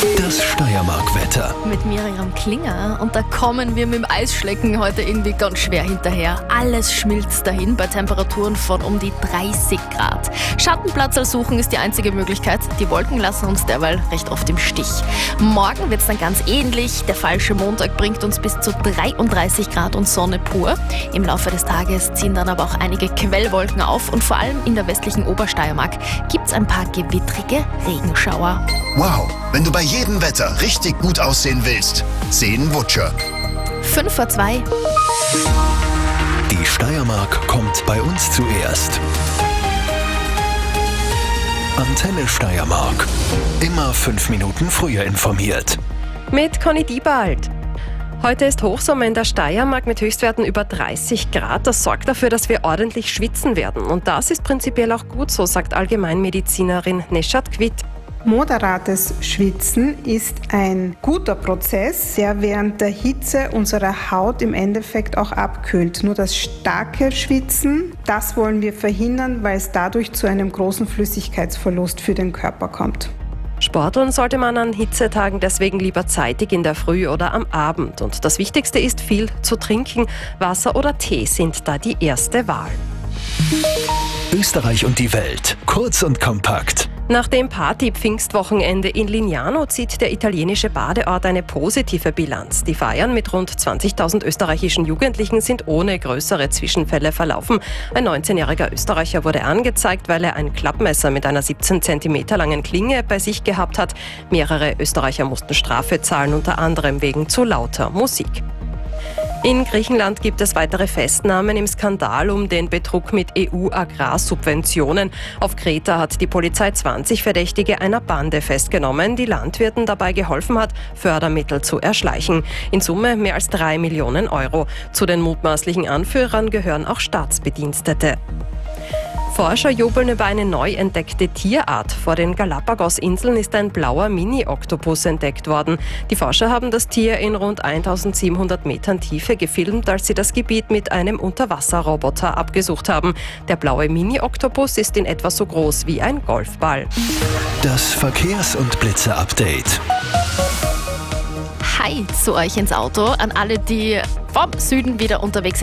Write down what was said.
Das Steiermark-Wetter. Mit Miriam Klinger und da kommen wir mit dem Eisschlecken heute irgendwie ganz schwer hinterher. Alles schmilzt dahin bei Temperaturen von um die 30 Grad. Schattenplatz suchen ist die einzige Möglichkeit. Die Wolken lassen uns derweil recht oft im Stich. Morgen wird es dann ganz ähnlich. Der falsche Montag bringt uns bis zu 33 Grad und Sonne pur. Im Laufe des Tages ziehen dann aber auch einige Quellwolken auf und vor allem in der westlichen Obersteiermark gibt es ein paar gewittrige Regenschauer. Wow, wenn du bei jedem Wetter richtig gut aussehen willst, 10 Wutscher. 5:02. Die Steiermark kommt bei uns zuerst. Antenne Steiermark. Immer 5 Minuten früher informiert. Mit Conny Diebald. Heute ist Hochsommer in der Steiermark mit Höchstwerten über 30 Grad. Das sorgt dafür, dass wir ordentlich schwitzen werden. Und das ist prinzipiell auch gut, so sagt Allgemeinmedizinerin Neshat Quitt. Moderates Schwitzen ist ein guter Prozess, der während der Hitze unsere Haut im Endeffekt auch abkühlt. Nur das starke Schwitzen, das wollen wir verhindern, weil es dadurch zu einem großen Flüssigkeitsverlust für den Körper kommt. Sporteln sollte man an Hitzetagen deswegen lieber zeitig in der Früh oder am Abend. Und das Wichtigste ist, viel zu trinken. Wasser oder Tee sind da die erste Wahl. Österreich und die Welt. Kurz und kompakt. Nach dem Party-Pfingstwochenende in Lignano zieht der italienische Badeort eine positive Bilanz. Die Feiern mit rund 20.000 österreichischen Jugendlichen sind ohne größere Zwischenfälle verlaufen. Ein 19-jähriger Österreicher wurde angezeigt, weil er ein Klappmesser mit einer 17 cm langen Klinge bei sich gehabt hat. Mehrere Österreicher mussten Strafe zahlen, unter anderem wegen zu lauter Musik. In Griechenland gibt es weitere Festnahmen im Skandal um den Betrug mit EU-Agrarsubventionen. Auf Kreta hat die Polizei 20 Verdächtige einer Bande festgenommen, die Landwirten dabei geholfen hat, Fördermittel zu erschleichen. In Summe mehr als 3 Millionen Euro. Zu den mutmaßlichen Anführern gehören auch Staatsbedienstete. Forscher jubeln über eine neu entdeckte Tierart. Vor den Galapagos-Inseln ist ein blauer Mini-Oktopus entdeckt worden. Die Forscher haben das Tier in rund 1700 Metern Tiefe gefilmt, als sie das Gebiet mit einem Unterwasserroboter abgesucht haben. Der blaue Mini-Oktopus ist in etwa so groß wie ein Golfball. Das Verkehrs- und Blitzer-Update. Hi zu euch ins Auto, an alle, die vom Süden wieder unterwegs sind.